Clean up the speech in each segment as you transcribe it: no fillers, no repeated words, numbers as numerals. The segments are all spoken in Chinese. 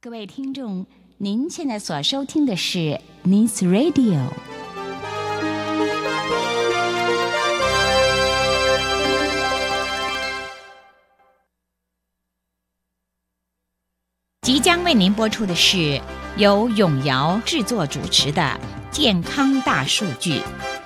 各位听众，您现在所收听的是 Nice Radio。即将为您播出的是由永尧制作主持的《健康大数据》。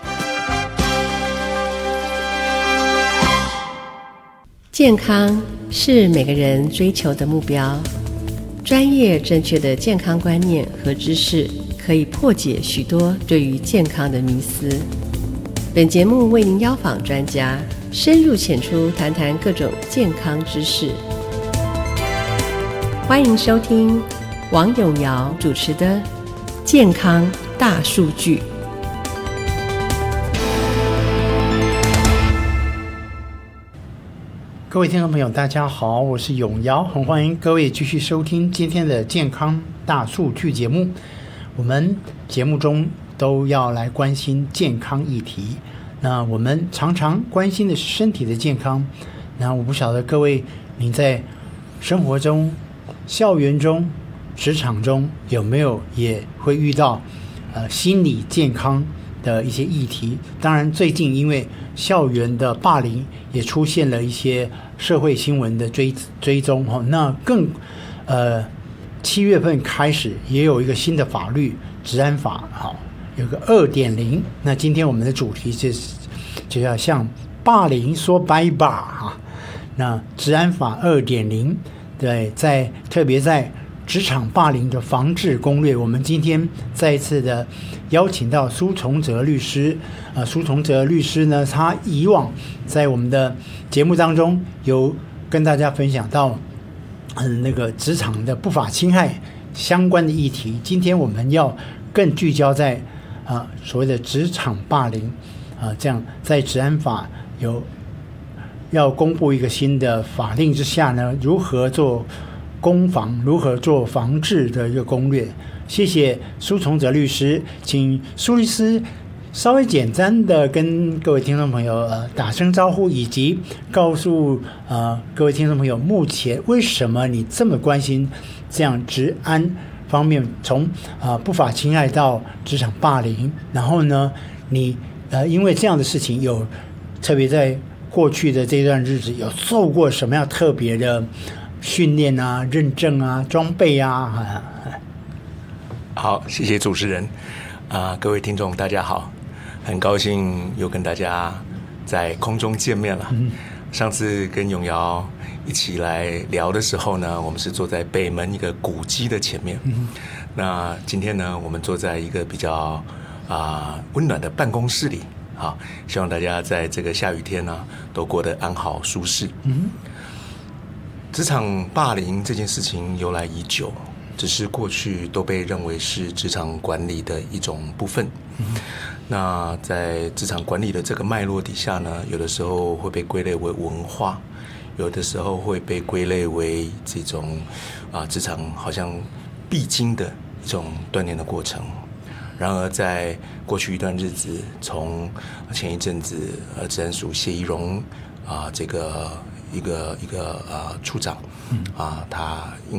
健康是每个人追求的目标，专业正确的健康观念和知识可以破解许多对于健康的迷思。本节目为您邀访专家，深入浅出谈谈各种健康知识。欢迎收听王永尧主持的《健康大数据》。 各位听众朋友大家好，我是永尧，很欢迎各位继续收听今天的健康大数据节目。我们节目中都要来关心健康议题，那我们常常关心的是身体的健康。那我不晓得各位你在生活中、校园中、职场中有没有也会遇到心理健康的一些议题。当然最近因为校园的霸凌也出现了一些社会新闻的追踪，那更7月份开始也有一个新的法律治安法，有个 2.0。 那今天我们的主题就要向霸凌说拜吧。那治安法 2.0， 对，特别在职场霸凌的防治攻略，我们今天再一次的邀请到苏崇哲律师。苏崇哲律师呢，他以往在我们的节目当中有跟大家分享到那个职场的不法侵害相关的议题。今天我们要更聚焦在所谓的职场霸凌这样在治安法要公布一个新的法令之下呢，如何做攻防，如何做防治的一个攻略。谢谢苏崇哲律师，请苏律师稍微简单的跟各位听众朋友打声招呼，以及告诉各位听众朋友，目前为什么你这么关心这样治安方面，从不法侵害到职场霸凌，然后呢，你因为这样的事情有特别在过去的这段日子有受过什么样特别的训练啊、认证啊、装备啊？ 好，谢谢主持人各位听众大家好，很高兴又跟大家在空中见面了。上次跟永尧一起来聊的时候呢，我们是坐在北门一个古迹的前面。那今天呢，我们坐在一个比较温暖的办公室里。好，希望大家在这个下雨天呢，都过得安好舒适。职场霸凌这件事情由来已久，只是过去都被认为是职场管理的一种部分。那在职场管理的这个脉络底下呢，有的时候会被归类为文化，有的时候会被归类为这种职场好像必经的一种锻炼的过程。然而在过去一段日子，从前一阵子治安署谢宜荣这个一个处长他因